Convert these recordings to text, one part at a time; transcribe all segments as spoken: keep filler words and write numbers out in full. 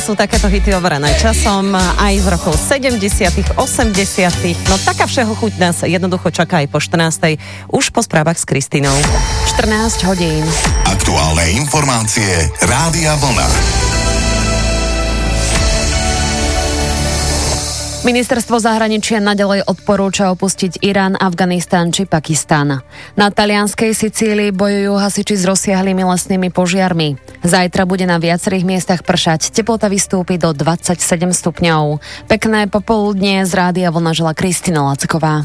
Sú takéto hity overené časom, aj z rokov sedemdesiatych, osemdesiatych. No taká všeho chuť nás jednoducho čaká aj po štrnástej. Už po správach s Kristínou. štrnásť hodín. Aktuálne informácie Rádia Vlna. Ministerstvo zahraničia naďalej odporúča opustiť Irán, Afganistán či Pakistán. Na talianskej Sicílii bojujú hasiči s rozsiahlými lesnými požiarmi. Zajtra bude na viacerých miestach pršať. Teplota vystúpi do dvadsaťsedem stupňov. Pekné popoludnie z Rádia Vlna žela Kristína Laceková.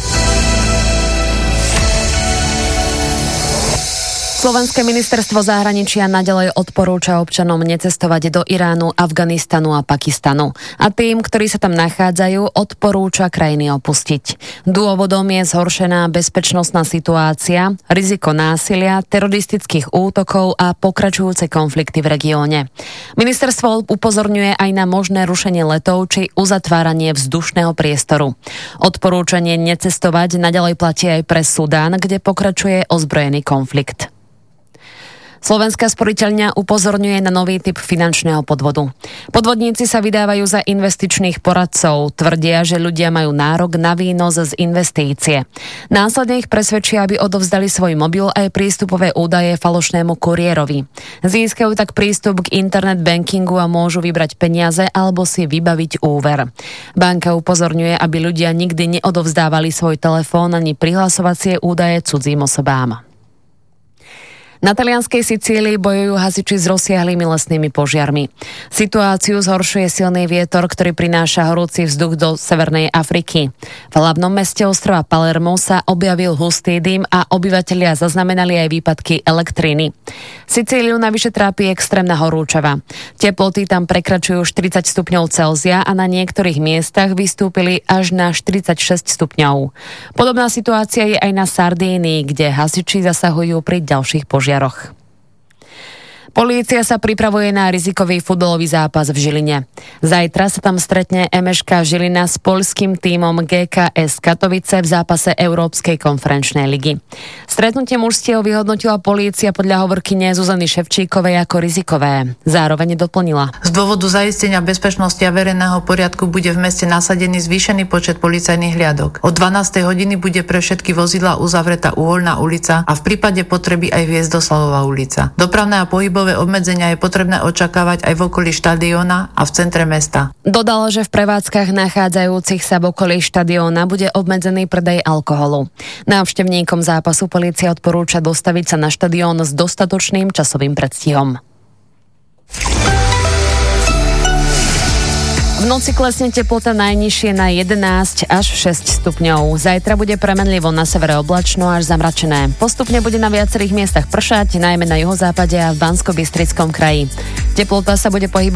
Slovenské ministerstvo zahraničia naďalej odporúča občanom necestovať do Iránu, Afganistanu a Pakistanu. A tým, ktorí sa tam nachádzajú, odporúča krajiny opustiť. Dôvodom je zhoršená bezpečnostná situácia, riziko násilia, teroristických útokov a pokračujúce konflikty v regióne. Ministerstvo upozorňuje aj na možné rušenie letov či uzatváranie vzdušného priestoru. Odporúčanie necestovať naďalej platí aj pre Sudán, kde pokračuje ozbrojený konflikt. Slovenská sporiteľňa upozorňuje na nový typ finančného podvodu. Podvodníci sa vydávajú za investičných poradcov, tvrdia, že ľudia majú nárok na výnos z investície. Následne ich presvedčia, aby odovzdali svoj mobil aj prístupové údaje falošnému kuriérovi. Získajú tak prístup k internet bankingu a môžu vybrať peniaze alebo si vybaviť úver. Banka upozorňuje, aby ľudia nikdy neodovzdávali svoj telefón ani prihlasovacie údaje cudzím osobám. Na talianskej Sicílii bojujú hasiči s rozsiahlými lesnými požiarmi. Situáciu zhoršuje silný vietor, ktorý prináša horúci vzduch do Severnej Afriky. V hlavnom meste ostrova Palermo sa objavil hustý dym a obyvatelia zaznamenali aj výpadky elektriny. Sicíliu navyše trápi extrémna horúčava. Teploty tam prekračujú štyridsať stupňov Celzia a na niektorých miestach vystúpili až na štyridsaťšesť stupňov. Podobná situácia je aj na Sardínii, kde hasiči zasahujú pri ďalších požiaroch. Žiaroch. Polícia sa pripravuje na rizikový futbalový zápas v Žiline. Zajtra sa tam stretne em eš ká Žilina s poľským tímom gé ká es Katovice v zápase Európskej konferenčnej ligy. Stretnutie mužstiev vyhodnotila polícia podľa hovorkyne Zuzany Ševčíkovej ako rizikové. Zároveň doplnila. Z dôvodu zaistenia bezpečnosti a verejného poriadku bude v meste nasadený zvýšený počet policajných hliadok. Od dvanástej hodiny bude pre všetky vozidlá uzavretá Uvoľná ulica a v prípade potreby aj Hviezdoslavová ulica. Dopravné a pohybové obmedzenia je potrebné očakávať aj v okolí štadióna a v centre mesta. Dodal, že v prevádzkach nachádzajúcich sa v okolí štadióna bude obmedzený predaj alkoholu. Návštevníkom zápasu polícia odporúča dostaviť sa na štadión s dostatočným časovým predstihom. V noci klesne teplota najnižšie na jedenásť až šesť stupňov. Zajtra bude premenlivo na severe oblačno až zamračené. Postupne bude na viacerých miestach pršať, najmä na juhozápade a v Banskobystrickom kraji. Teplota sa bude pohybovať